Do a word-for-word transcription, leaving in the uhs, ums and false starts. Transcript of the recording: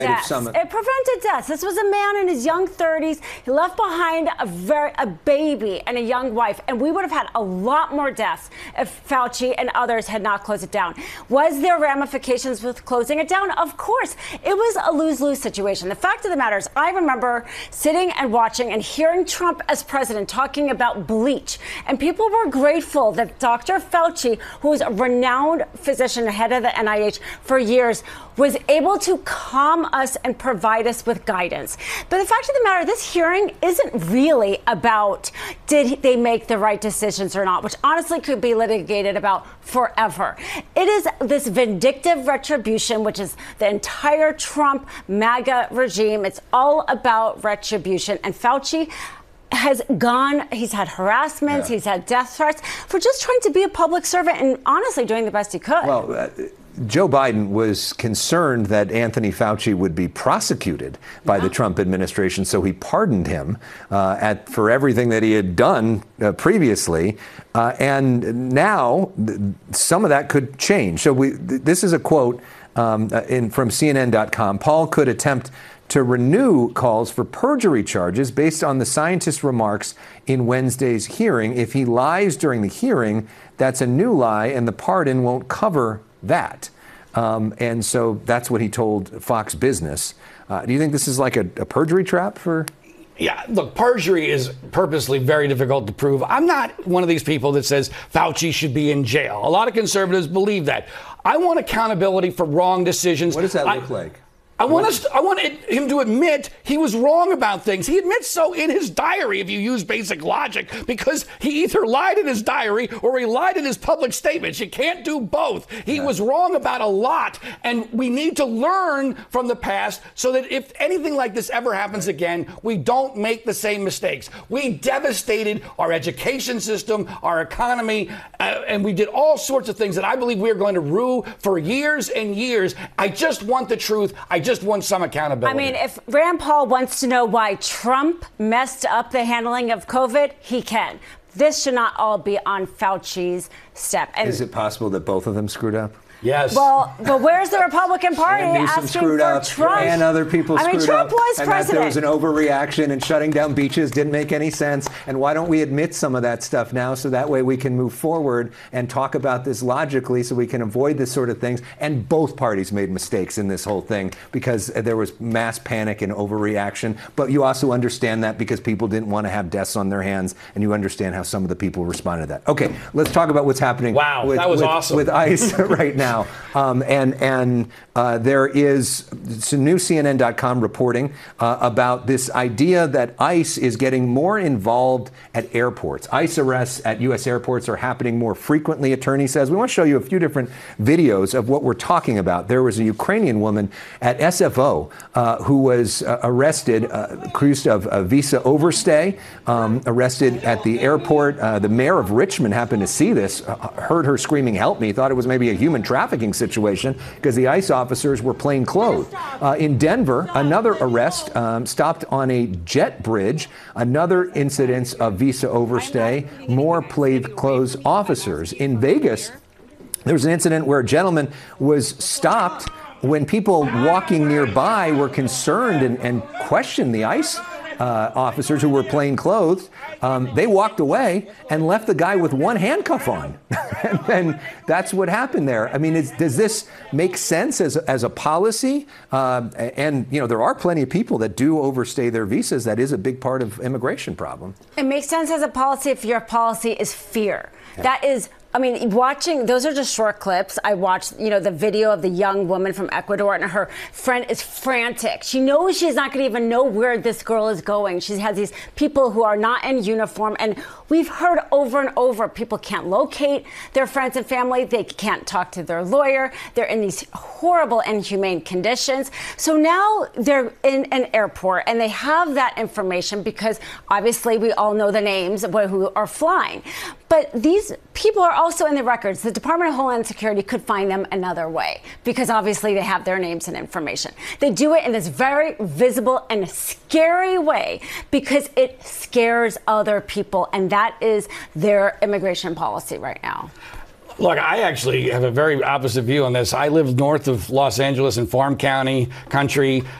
Deaths. Some... It prevented deaths. This was a man in his young thirties. He left behind a very a baby and a young wife, and we would have had a lot more deaths if Fauci and others had not closed it down. Was there ramifications with closing it down? Of course. It was a lose-lose situation. The fact of the matter is, I remember sitting and watching and hearing Trump as president talking about bleach, and people were grateful that Doctor Fauci, who is a renowned physician, head of the N I H for years, was able to calm us and provide us with guidance. But the fact of the matter, this hearing isn't really about did they make the right decisions or not, which honestly could be litigated about forever. It is this vindictive retribution, which is the entire Trump MAGA regime. It's all about retribution. And Fauci has gone, he's had harassment, yeah. he's had death threats for just trying to be a public servant and honestly doing the best he could. Well, uh, Joe Biden was concerned that Anthony Fauci would be prosecuted by yeah. the Trump administration, so he pardoned him uh, at for everything that he had done uh, previously. Uh, and now th- some of that could change. So we, th- this is a quote um, in, from C N N dot com. Paul could attempt to renew calls for perjury charges based on the scientist's remarks in Wednesday's hearing. If he lies during the hearing, that's a new lie, and the pardon won't cover that. Um, and so that's what he told Fox Business. Uh, do you think this is like a, a perjury trap for... Yeah, look, perjury is purposely very difficult to prove. I'm not one of these people that says Fauci should be in jail. A lot of conservatives believe that. I want accountability for wrong decisions. What does that I, look like? I want, us to, I want it, him to admit he was wrong about things. He admits so in his diary, if you use basic logic, because he either lied in his diary or he lied in his public statements. You can't do both. He yeah. was wrong about a lot, and we need to learn from the past so that if anything like this ever happens again, we don't make the same mistakes. We devastated our education system, our economy, uh, and we did all sorts of things that I believe we are going to rue for years and years. I just want the truth. I just Just want some accountability. I mean, if Rand Paul wants to know why Trump messed up the handling of COVID, he can. This should not all be on Fauci's step. And is it possible that both of them screwed up? Yes. Well, but where's the Republican Party and Newsom asking screwed for up, Trump? And other people I mean, screwed Trump up. was and president. That there was an overreaction, and shutting down beaches didn't make any sense. And why don't we admit some of that stuff now, so that way we can move forward and talk about this logically, so we can avoid this sort of things. And both parties made mistakes in this whole thing because there was mass panic and overreaction. But you also understand that because people didn't want to have deaths on their hands, and you understand how some of the people responded to that. Okay, let's talk about what's happening. Wow, with, that was with, awesome. with ICE right now. Um, And and uh, there is some new C N N dot com reporting uh, about this idea that ICE is getting more involved at airports. ICE arrests at U S airports are happening more frequently, attorney says. We want to show you a few different videos of what we're talking about. There was a Ukrainian woman at S F O uh, who was uh, arrested, uh, accused of a visa overstay, um, arrested at the airport. Uh, the mayor of Richmond happened to see this, uh, heard her screaming, "Help me," thought it was maybe a human trafficking situation, because the ICE officers were plain clothed. Uh, in Denver, another arrest, um, stopped on a jet bridge, another incidence of visa overstay, more plain clothes officers. In Vegas, there was an incident where a gentleman was stopped when people walking nearby were concerned and, and questioned the ICE Uh, officers who were plain clothed. Um, they walked away and left the guy with one handcuff on. And then that's what happened there. I mean, is, does this make sense as, as a policy? Uh, and, you know, there are plenty of people that do overstay their visas. That is a big part of immigration problem. It makes sense as a policy if your policy is fear. Yeah. That is I mean, watching, those are just short clips. I watched, you know, the video of the young woman from Ecuador, and her friend is frantic. She knows she's not going to even know where this girl is going. She has these people who are not in uniform, and we've heard over and over, people can't locate their friends and family. They can't talk to their lawyer. They're in these horrible, inhumane conditions. So now they're in an airport, and they have that information because obviously we all know the names of who are flying. But these people are also in the records. The Department of Homeland Security could find them another way because obviously they have their names and information. They do it in this very visible and scary way because it scares other people, and that is their immigration policy right now. Look, I actually have a very opposite view on this. I live north of Los Angeles in Farm County, country.